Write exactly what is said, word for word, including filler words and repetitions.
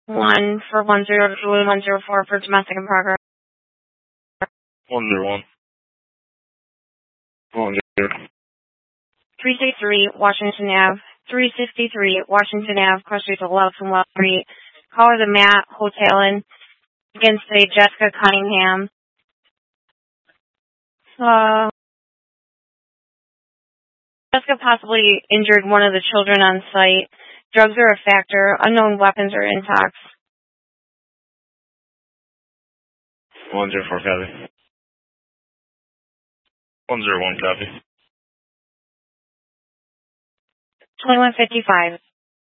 one for one zero to Julie one zero four for domestic in progress. one zero one. one zero. three sixty-three Washington Avenue. three sixty-three Washington Avenue, cross street to Love from Love Street. Caller the Matt Hotel Inn. Against say Jessica Cunningham. Uh, Jessica possibly injured one of the children on site. Drugs are a factor. Unknown weapons or intox. one zero four, copy. one zero one, copy. twenty-one fifty-five.